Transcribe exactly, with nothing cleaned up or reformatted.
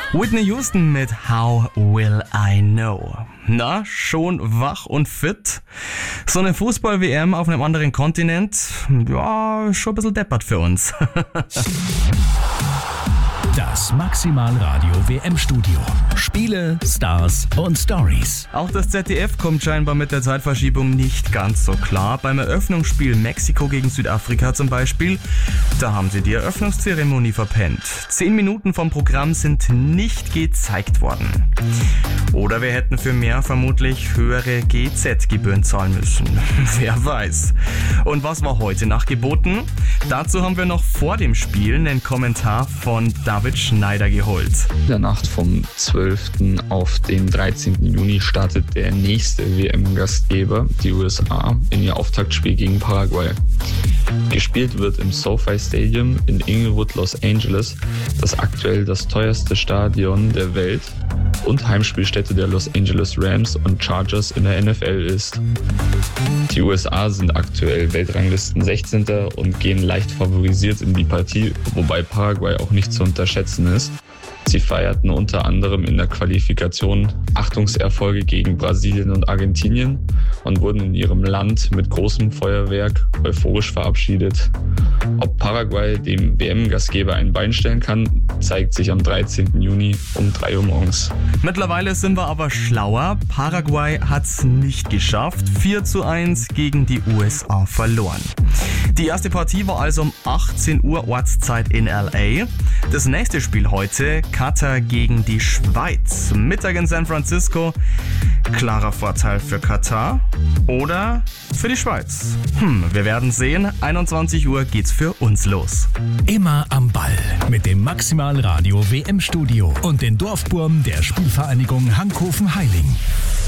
Whitney Houston mit How Will I Know? Na, schon wach und fit? So eine Fußball-W M auf einem anderen Kontinent? Ja, schon ein bisschen deppert für uns. Das Maximalradio W M-Studio. Spiele, Stars und Stories. Auch das Z D F kommt scheinbar mit der Zeitverschiebung nicht ganz so klar. Beim Eröffnungsspiel Mexiko gegen Südafrika zum Beispiel, da haben sie die Eröffnungszeremonie verpennt. Zehn Minuten vom Programm sind nicht gezeigt worden. Oder wir hätten für mehr vermutlich höhere G Z-Gebühren zahlen müssen. Wer weiß. Und was war heute Nacht geboten? Dazu haben wir noch vor dem Spiel einen Kommentar von David Schneider geholt. In der Nacht vom zwölften auf den dreizehnten Juni startet der nächste W M-Gastgeber, die U S A, in ihr Auftaktspiel gegen Paraguay. Gespielt wird im SoFi Stadium in Inglewood, Los Angeles, das aktuell das teuerste Stadion der Welt und Heimspielstätte der Los Angeles Rams und Chargers in der N F L ist. Die U S A sind aktuell Weltranglisten sechzehnter und gehen leicht favorisiert in die Partie, wobei Paraguay auch nicht zu unterschätzen ist. Sie feierten unter anderem in der Qualifikation Achtungserfolge gegen Brasilien und Argentinien und wurden in ihrem Land mit großem Feuerwerk euphorisch verabschiedet. Ob Paraguay dem W M-Gastgeber ein Bein stellen kann, zeigt sich am dreizehnten Juni um drei Uhr morgens. Mittlerweile sind wir aber schlauer. Paraguay hat's nicht geschafft. vier zu eins gegen die U S A verloren. Die erste Partie war also um achtzehn Uhr Ortszeit in L A. Das nächste Spiel heute, Katar gegen die Schweiz. Mittag in San Francisco. Klarer Vorteil für Katar oder für die Schweiz? Hm, wir werden sehen. einundzwanzig Uhr geht's für uns los. Immer am Ball mit dem Maximalradio W M-Studio und den Dorfburm der Spielvereinigung Hankhofen-Heiling.